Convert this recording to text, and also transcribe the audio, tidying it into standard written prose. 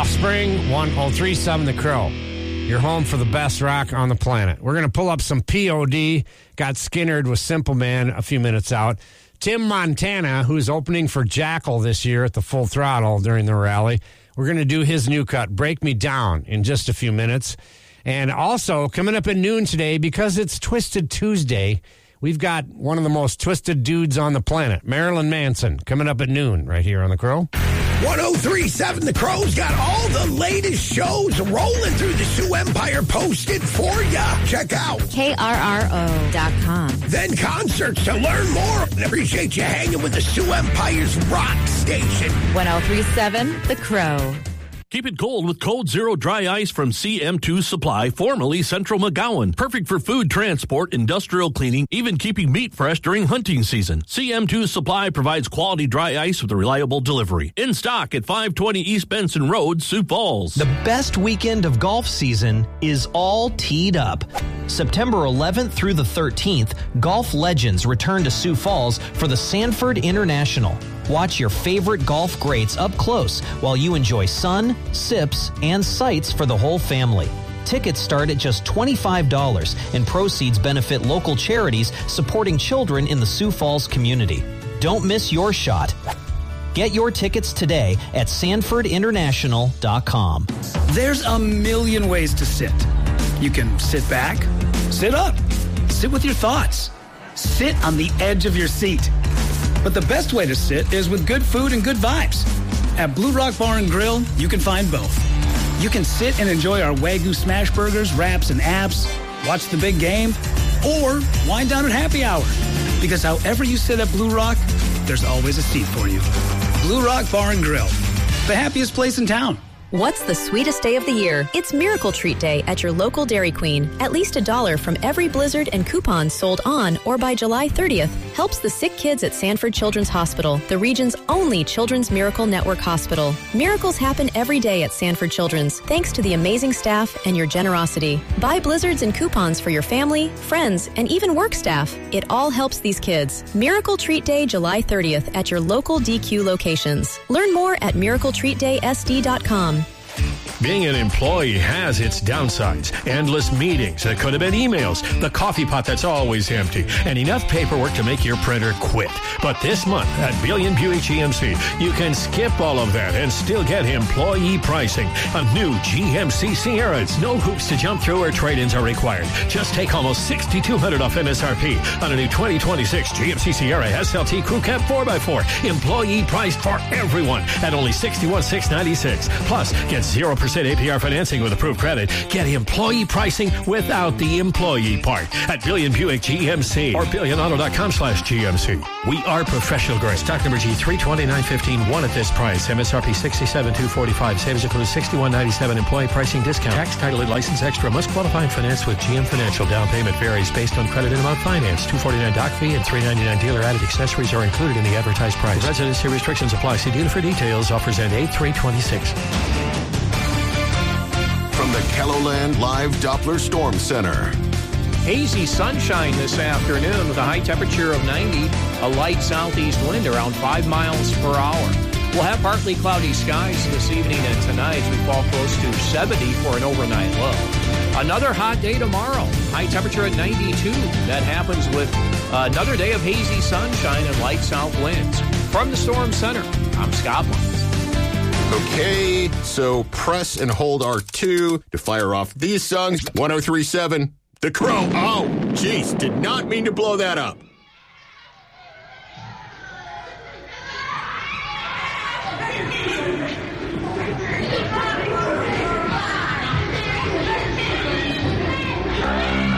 Offspring, 1037 The Crow. Your home for the best rock on the planet. We're going to pull up some POD. Got Skinnered with Simple Man a few minutes out. Tim Montana, who's opening for Jackal this year at the Full Throttle during the rally. We're going to do his new cut, Break Me Down, in just a few minutes. And also, coming up at noon today, because it's Twisted Tuesday, we've got one of the most twisted dudes on the planet, Marilyn Manson, coming up at noon right here on The Crow. 1037 The Crow's got all the latest shows rolling through the Sioux Empire posted for ya. Check out KRRO.com. Then concerts to learn more. And appreciate you hanging with the Sioux Empire's rock station. 1037 The Crow. Keep it cold with Cold Zero Dry Ice from CM2 Supply, formerly Central McGowan. Perfect for food transport, industrial cleaning, even keeping meat fresh during hunting season. CM2 Supply provides quality dry ice with a reliable delivery. In stock at 520 East Benson Road, Sioux Falls. The best weekend of golf season is all teed up. September 11th through the 13th, golf legends return to Sioux Falls for the Sanford International. Watch your favorite golf greats up close while you enjoy sun, sips, and sights for the whole family. Tickets start at just $25, and proceeds benefit local charities supporting children in the Sioux Falls community. Don't miss your shot. Get your tickets today at SanfordInternational.com. There's a million ways to sit. You can sit back, sit up, sit with your thoughts, sit on the edge of your seat. But the best way to sit is with good food and good vibes. At Blue Rock Bar and Grill, you can find both. You can sit and enjoy our Wagyu smash burgers, wraps, and apps, watch the big game, or wind down at happy hour. Because however you sit at Blue Rock, there's always a seat for you. Blue Rock Bar and Grill, the happiest place in town. What's the sweetest day of the year? It's Miracle Treat Day at your local Dairy Queen. At least $1 from every Blizzard and coupons sold on or by July 30th helps the sick kids at Sanford Children's Hospital, the region's only Children's Miracle Network hospital. Miracles happen every day at Sanford Children's, thanks to the amazing staff and your generosity. Buy Blizzards and coupons for your family, friends, and even work staff. It all helps these kids. Miracle Treat Day, July 30th at your local DQ locations. Learn more at miracletreatdaysd.com. Being an employee has its downsides. Endless meetings that could have been emails, the coffee pot that's always empty, and enough paperwork to make your printer quit. But this month at Billion Buick GMC, you can skip all of that and still get employee pricing. A new GMC Sierra. It's no hoops to jump through or trade-ins are required. Just take almost $6,200 off MSRP on a new 2026 GMC Sierra SLT Crew Cab 4x4. Employee priced for everyone at only $61,696. Plus, get 0% APR financing with approved credit. Get employee pricing without the employee part at Billion Buick GMC or BillionAuto.com/GMC. We are professional grade. Stock number G320915. One at this price. MSRP $67,245. Savings includes $61.97 employee pricing discount. Tax, title, and license extra. Must qualify and finance with GM Financial. Down payment varies based on credit and amount financed. $249 doc fee and $399 dealer added accessories are included in the advertised price. Residency restrictions apply. See dealer for details. Offers end 8/3/26. From the KELOLAND Live Doppler Storm Center. Hazy sunshine this afternoon with a high temperature of 90, a light southeast wind around 5 miles per hour. We'll have partly cloudy skies this evening and tonight as we fall close to 70 for an overnight low. Another hot day tomorrow, high temperature at 92. That happens with another day of hazy sunshine and light south winds. From the Storm Center, I'm Scott Lutz. Okay, so press and hold R2 to fire off these songs. 1037, The Crow. Oh, jeez, did not mean to blow that up.